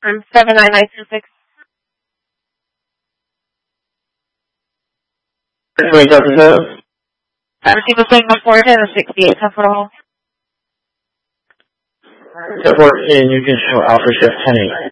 79926. Wait, representative. I received a plane before 1068 Temporal. Airport in Union Show Alpha Shift 10-8.